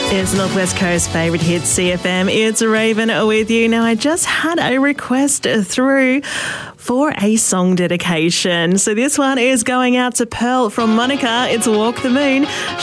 It's North West Coast favourite hit CFM. It's Raven with you. Now, I just had a request through for a song dedication. So this one is going out to Pearl from Monica. It's Walk the Moon.